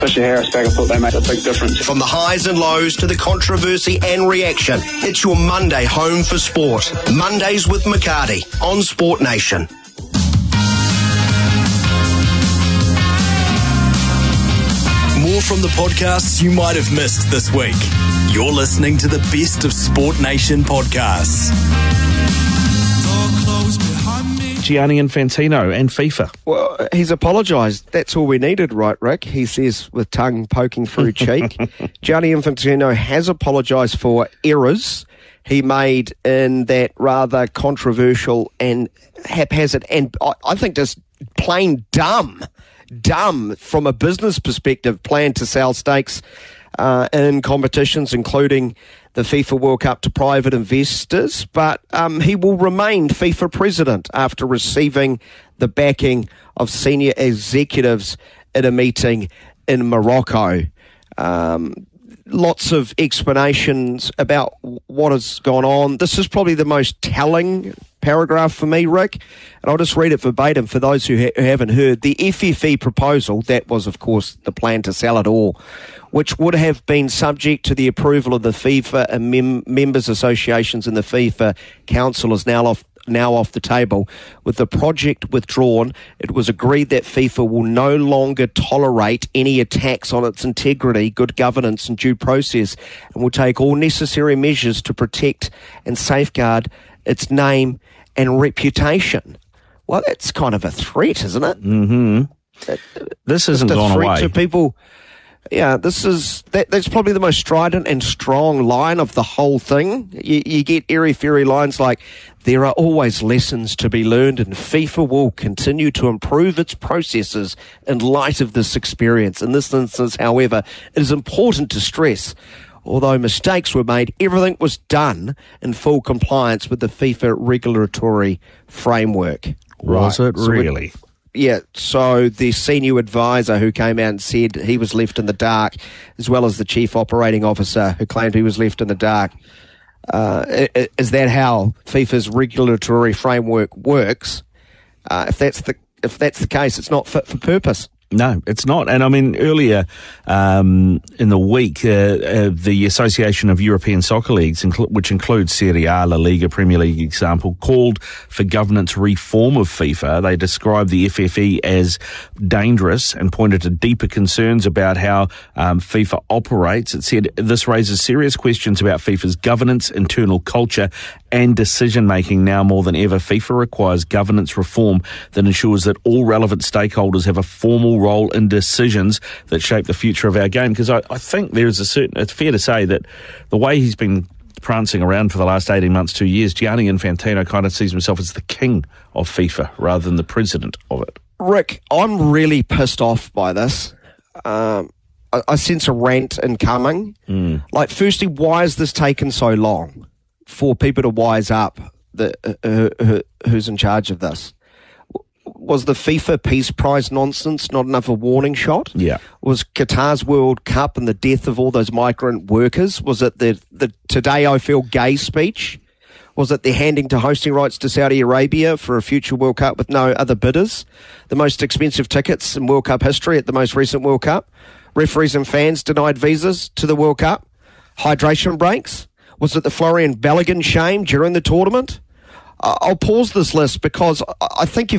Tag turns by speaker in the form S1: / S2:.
S1: Fisher Harris back, I thought they made a big difference.
S2: From the highs and lows to the controversy and reaction, it's your Monday home for sport. Mondays with McCarty on Sport Nation.
S3: More from the podcasts you might have missed this week. You're listening to the best of Sport Nation podcasts.
S4: Gianni Infantino and FIFA.
S5: Well, he's apologised. That's all we needed, right, Rick? He says with tongue poking through cheek. Gianni Infantino has apologised for errors he made in that rather controversial and haphazard and I think just plain dumb from a business perspective plan to sell stakes in competitions, including the FIFA World Cup, to private investors, but he will remain FIFA president after receiving the backing of senior executives at a meeting in Morocco. Lots of explanations about what has gone on. This is probably the most telling paragraph for me, Rick, and I'll just read it verbatim for those who haven't heard. The FFE proposal, that was, of course, the plan to sell it all, which would have been subject to the approval of the FIFA and members associations and the FIFA Council, is now off the table. With the project withdrawn, it was agreed that FIFA will no longer tolerate any attacks on its integrity, good governance and due process, and will take all necessary measures to protect and safeguard its name and reputation. Well, that's kind of a threat, isn't it?
S4: Mm-hmm. This hasn't gone away.
S5: To people. Yeah, that's probably the most strident and strong line of the whole thing. You get airy-fairy lines like, there are always lessons to be learned and FIFA will continue to improve its processes in light of this experience. In this instance, however, it is important to stress, although mistakes were made, everything was done in full compliance with the FIFA regulatory framework.
S4: Was it really?
S5: Yeah, so the senior advisor who came out and said he was left in the dark, as well as the chief operating officer who claimed he was left in the dark. Is that how FIFA's regulatory framework works? If that's the case, it's not fit for purpose.
S4: No, it's not. And I mean, earlier in the week, the Association of European Soccer Leagues, which includes Serie A, La Liga, Premier League example, called for governance reform of FIFA. They described the FFE as dangerous and pointed to deeper concerns about how FIFA operates. It said this raises serious questions about FIFA's governance, internal culture and decision-making. Now more than ever, FIFA requires governance reform that ensures that all relevant stakeholders have a formal role in decisions that shape the future of our game. Because I think there is it's fair to say that the way he's been prancing around for the last 18 months, 2 years, Gianni Infantino kind of sees himself as the king of FIFA rather than the president of it.
S5: Rick, I'm really pissed off by this. I sense a rant incoming. Like, firstly, why has this taken so long for people to wise up who's in charge of this? Was the FIFA Peace Prize nonsense not enough a warning shot?
S4: Yeah.
S5: Was Qatar's World Cup and the death of all those migrant workers? Was it the Today I Feel Gay speech? Was it the handing to hosting rights to Saudi Arabia for a future World Cup with no other bidders? The most expensive tickets in World Cup history at the most recent World Cup? Referees and fans denied visas to the World Cup? Hydration breaks? Was it the Florian Balogun shame during the tournament? I'll pause this list because I think you've